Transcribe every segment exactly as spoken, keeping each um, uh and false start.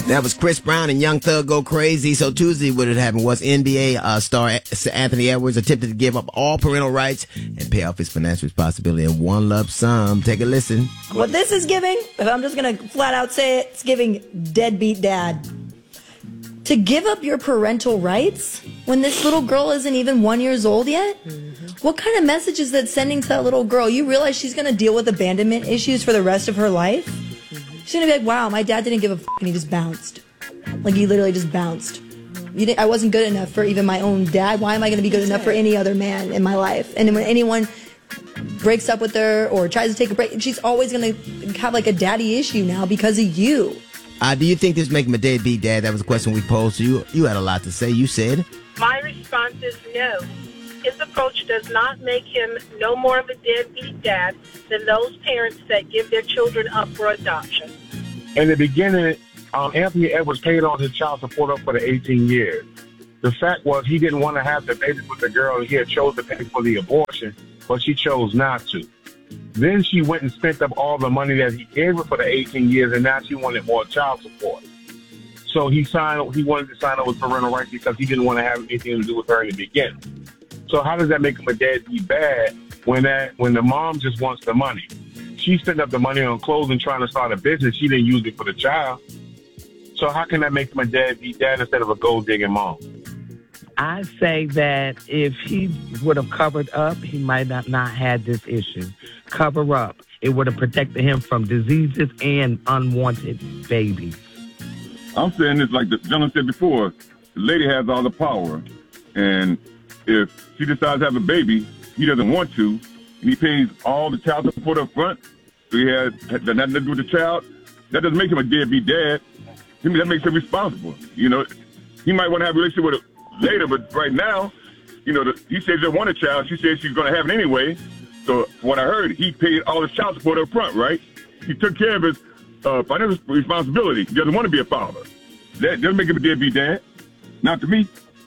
That was Chris Brown and Young Thug Go Crazy. So Tuesday, what had happened was N B A uh, star Anthony Edwards attempted to give up all parental rights and pay off his financial responsibility in one lump sum. Take a listen. What this is giving, if I'm just going to flat out say it, it's giving deadbeat dad. To give up your parental rights when this little girl isn't even one years old yet? Mm-hmm. What kind of message is that sending to that little girl? You realize she's going to deal with abandonment issues for the rest of her life? Mm-hmm. She's going to be like, wow, my dad didn't give a f*** and he just bounced. Like, he literally just bounced. You didn't, I wasn't good enough for even my own dad. Why am I going to be good enough for any other man in my life? And when anyone breaks up with her or tries to take a break, she's always going to have like a daddy issue now because of you. Uh, do you think this make him a deadbeat dad? That was a question we posed to you. You had a lot to say. You said. My response is no. His approach does not make him no more of a deadbeat dad than those parents that give their children up for adoption. In the beginning, um, Anthony Edwards paid on his child support up for the eighteen years. The fact was he didn't want to have the baby with the girl. He had chose to pay for the abortion, but she chose not to. Then she went and spent up all the money that he gave her for the eighteen years, and now she wanted more child support. So he signed. He wanted to sign up with parental rights because he didn't want to have anything to do with her in the beginning. So how does that make him a deadbeat bad when that when the mom just wants the money? She spent up the money on clothes and trying to start a business. She didn't use it for the child. So how can that make him a deadbeat dad instead of a gold digging mom? I say that if he would have covered up, he might not not had this issue. Cover up. It would have protected him from diseases and unwanted babies. I'm saying this like the gentleman said before. The lady has all the power. And if she decides to have a baby, he doesn't want to, and he pays all the child support up front, so he has, has nothing to do with the child, that doesn't make him a deadbeat dad. I mean, that makes him responsible. You know, he might want to have a relationship with her later, but right now, you know, the, he says he doesn't want a child. She says she's going to have it anyway. So what I heard, he paid all his child support up front, right? He took care of his uh, financial responsibility. He doesn't want to be a father. That doesn't make him a deadbeat dad. Not to me.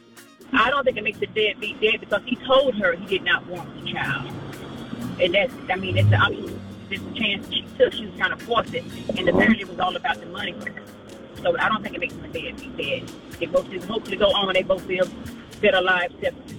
I don't think it makes a deadbeat dad because he told her he did not want the child. And that's, I mean, it's the option, it's a chance she took. She was trying to force it. And apparently it was all about the money for her. So I don't think it makes them a deadbeat dad. They both hopefully go on. They both live better lives separately.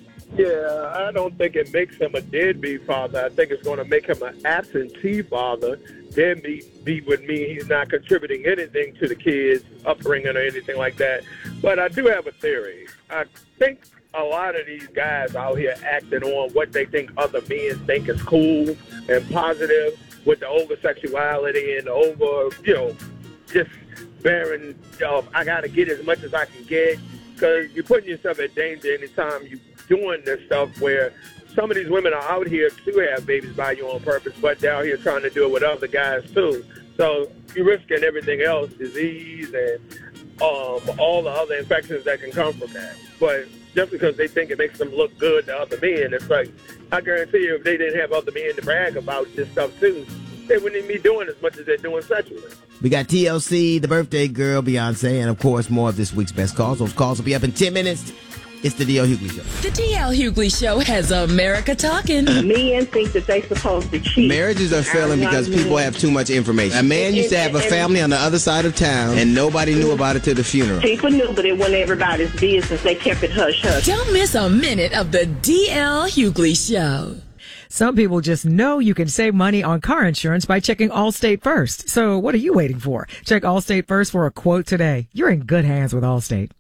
Yeah, I don't think it makes him a deadbeat father. I think it's going to make him an absentee father. Deadbeat would mean he's not contributing anything to the kids' upbringing or anything like that. But I do have a theory. I think a lot of these guys out here acting on what they think other men think is cool and positive with the over-sexuality and the over, you know, just bearing, uh, I got to get as much as I can get, because you're putting yourself at danger anytime you're doing this stuff where some of these women are out here to have babies by you on purpose, but they're out here trying to do it with other guys too. So you're risking everything else, disease and um, all the other infections that can come from that. But just because they think it makes them look good to other men, it's like, I guarantee you if they didn't have other men to brag about this stuff too, they wouldn't even be doing as much as they're doing sexually. We got T L C, the birthday girl, Beyonce, and of course more of this week's best calls. Those calls will be up in ten minutes. It's the D L. Hughley Show. The D L. Hughley Show has America talking. Men think that they're supposed to cheat. Marriages are failing because people have too much information. A man used to have a family on the other side of town, and nobody knew about it till the funeral. People knew, but it wasn't everybody's business. They kept it hush-hush. Don't miss a minute of the D L. Hughley Show. Some people just know you can save money on car insurance by checking Allstate first. So what are you waiting for? Check Allstate first for a quote today. You're in good hands with Allstate.